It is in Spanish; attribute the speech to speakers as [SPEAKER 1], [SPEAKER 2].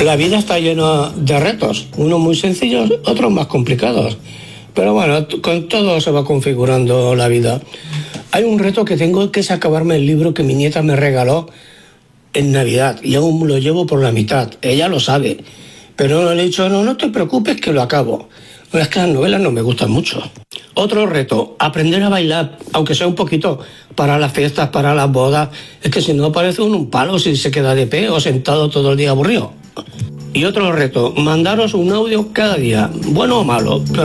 [SPEAKER 1] La vida está llena de retos, unos muy sencillos, otros más complicados. Pero bueno, con todo se va configurando la vida. Hay un reto que tengo, que es acabarme el libro que mi nieta me regaló en Navidad, y aún lo llevo por la mitad. Ella lo sabe, pero le he dicho, no te preocupes que lo acabo. Es que las novelas no me gustan mucho. Otro reto, aprender a bailar, aunque sea un poquito, para las fiestas, para las bodas. Es que si no parece un palo si se queda de pie o sentado todo el día aburrido. Y otro reto, mandaros un audio cada día, bueno o malo, pero